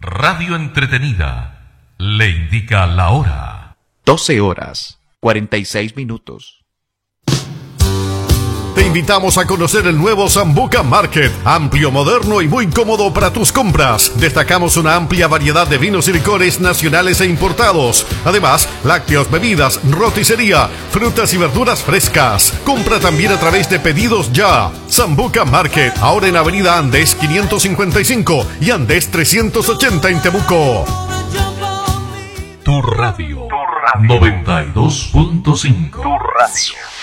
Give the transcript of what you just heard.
radio entretenida, le indica la hora. 12 horas, 46 minutos. Te invitamos a conocer el nuevo Sambuca Market, amplio, moderno y muy cómodo para tus compras. Destacamos una amplia variedad de vinos y licores nacionales e importados. Además, lácteos, bebidas, roticería, frutas y verduras frescas. Compra también a través de Pedidos Ya. Sambuca Market, ahora en Avenida Andes 555 y Andes 380 en Temuco. Tu radio, 92.5. Tu radio.